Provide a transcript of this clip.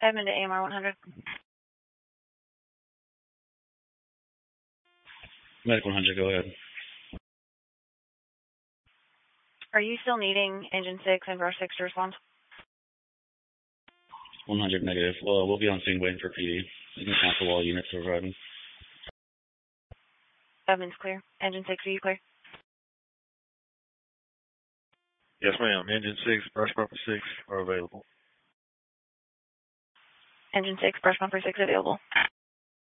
Edmond to AMR 100. Medic 100, go ahead. Are you still needing Engine 6 and Brush 6 to respond? 100 negative. Well, we'll be on scene waiting for PD. You can cancel all units for arriving. Edmond's clear. Engine 6, are you clear? Yes, ma'am. Engine 6, Brush Bumper 6 are available. Engine 6, Brush Bumper 6 available.